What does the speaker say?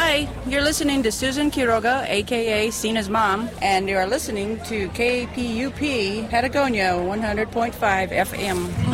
Hi, you're listening to Susan Quiroga, a.k.a. Cena's mom, and you are listening to KPUP Patagonia 100.5 FM.